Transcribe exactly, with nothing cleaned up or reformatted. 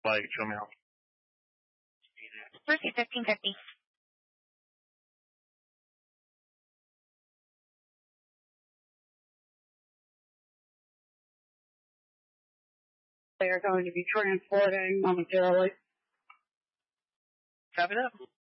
flight, show me how. Proceed fifteen fifty. They are going to be transporting momentarily. Copy that.